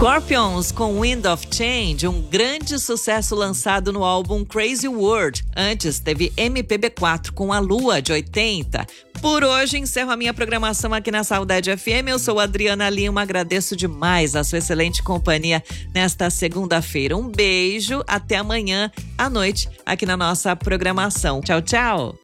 Scorpions com Wind of Change, um grande sucesso lançado no álbum Crazy World. Antes teve MPB4 com A Lua, de 80. Por hoje encerro a minha programação aqui na Saudade FM. Eu sou Adriana Lima, agradeço demais a sua excelente companhia nesta segunda-feira. Um beijo, até amanhã à noite aqui na nossa programação. Tchau, tchau!